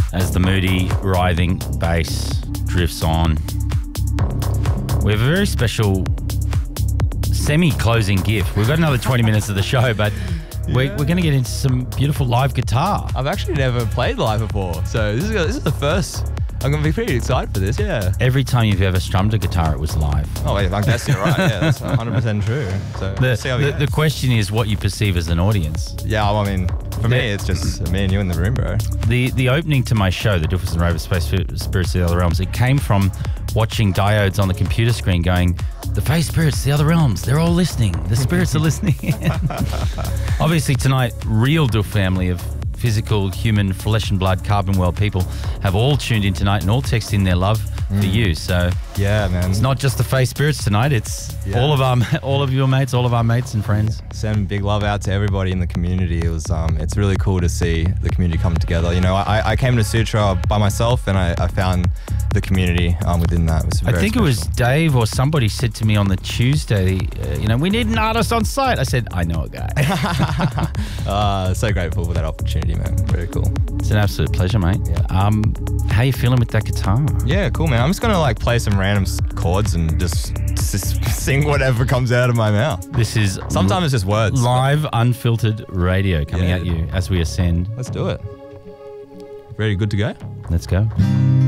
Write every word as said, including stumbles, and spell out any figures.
as the moody, writhing bass drifts on. We have a very special semi-closing gift. We've got another twenty minutes of the show, but yeah. we're, we're going to get into some beautiful live guitar. I've actually never played live before, so this is this is the first. I'm going to be pretty excited for this, yeah. Every time you've ever strummed a guitar, it was live. Oh, wait, I guess you're right. Yeah, that's one hundred percent true. So the, see how we the, the question is what you perceive as an audience. Yeah, well, I mean, for me, it's just me and you in the room, bro. The the opening to my show, The Doofus and Rovers Space Spirits of the Other Realms, it came from watching diodes on the computer screen going, the Face Spirits, the Other Realms, they're all listening. The spirits are listening. Obviously tonight, real Doof family of physical, human, flesh and blood, carbon world people have all tuned in tonight and all texted in their love mm. for you. So yeah, man, it's not just the Face Spirits tonight. It's yeah. all of our, all of your mates, all of our mates and friends. Send big love out to everybody in the community. It was, um, it's really cool to see the community come together. You know, I, I came to Sutra by myself, and I, I found the community um, within that. It was very I think special. It was Dave or somebody said to me on the Tuesday, uh, you know, we need an artist on site. I said, I know a guy. uh, so grateful for that opportunity, man. Very cool. It's an absolute pleasure, mate. Yeah. Um, how you feeling with that guitar? Yeah, cool, man. I'm just gonna like play some random chords and just, just sing whatever comes out of my mouth. This is sometimes it's just words. Live, unfiltered radio coming yeah. at you as we ascend. Let's do it. Ready? Good to go? Let's go.